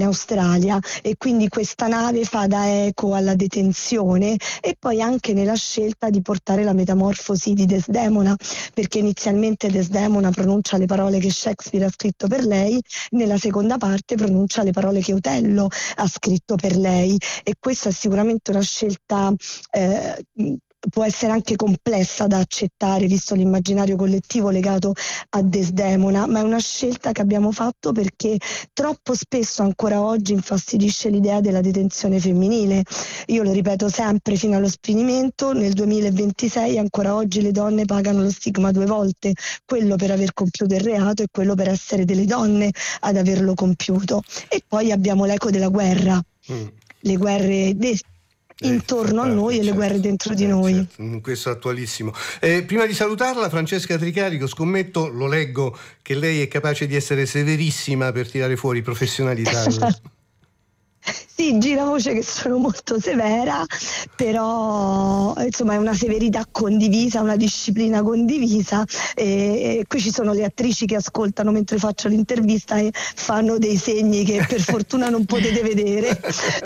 Australia, e quindi questa nave fa da eco alla detenzione, e poi anche nella scelta di portare la metamorfosi di Desdemona, perché inizialmente Desdemona pronuncia le parole che Shakespeare ha scritto per lei, nella seconda parte pronuncia le parole che Otello ha scritto per lei, e questa è sicuramente una scelta può essere anche complessa da accettare visto l'immaginario collettivo legato a Desdemona, ma è una scelta che abbiamo fatto perché troppo spesso ancora oggi infastidisce l'idea della detenzione femminile. Io lo ripeto sempre fino allo sfinimento, nel 2026 ancora oggi le donne pagano lo stigma 2 volte, quello per aver compiuto il reato e quello per essere delle donne ad averlo compiuto. E poi abbiamo l'eco della guerra, le guerre intorno a noi e le guerre dentro di noi. Certo. Questo è attualissimo. Prima di salutarla, Francesca Tricarico, scommetto, lo leggo, che lei è capace di essere severissima per tirare fuori professionalità. Sì, gira voce che sono molto severa, però insomma è una severità condivisa, una disciplina condivisa, e qui ci sono le attrici che ascoltano mentre faccio l'intervista e fanno dei segni che per fortuna non potete vedere.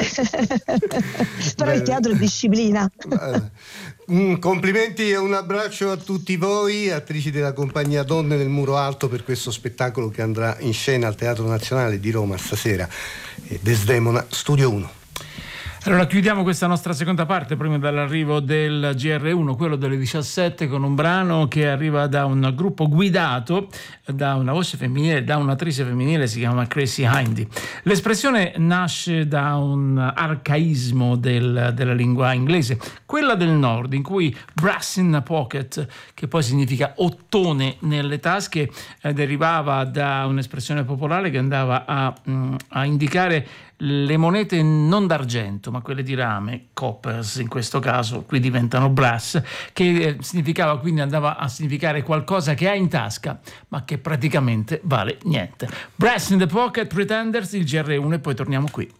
Però il teatro è disciplina. Complimenti e un abbraccio a tutti voi, attrici della compagnia Donne del Muro Alto, per questo spettacolo che andrà in scena al Teatro Nazionale di Roma stasera. Desdemona, Studio 1. Allora chiudiamo questa nostra seconda parte prima dell'arrivo del GR1, quello delle 17, con un brano che arriva da un gruppo guidato da una voce femminile, da un'attrice femminile, si chiama Crazy Hindy. L'espressione nasce da un arcaismo della lingua inglese, quella del nord, in cui brass in a pocket, che poi significa ottone nelle tasche, derivava da un'espressione popolare che andava a indicare le monete non d'argento ma quelle di rame, coppers in questo caso, qui diventano brass, che significava, quindi andava a significare qualcosa che hai in tasca ma che praticamente vale niente. Brass in the Pocket, Pretenders, il GR1, e poi torniamo qui.